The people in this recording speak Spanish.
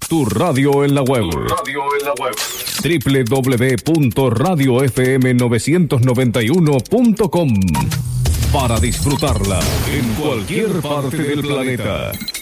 Tu radio en la web. www.radiofm991.com para disfrutarla en cualquier parte del planeta.